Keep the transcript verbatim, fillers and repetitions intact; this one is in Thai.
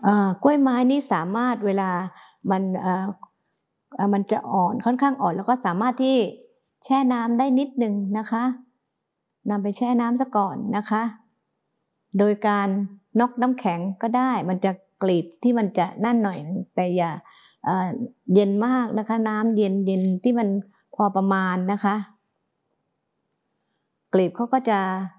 กล้วยไม้นี่สามารถเวลามันมันจะอ่อนค่อนข้างอ่อนแล้วก็สามารถที่แช่น้ำได้นิดนึงนะคะนำไปแช่น้ำซะก่อนนะคะโดยการน็อกน้ำแข็งก็ได้มันจะกลีบที่มันจะนั่นหน่อยแต่อย่าเย็นมากนะคะน้ำเย็นเย็นที่มันพอประมาณนะคะกลีบเขาก็จะ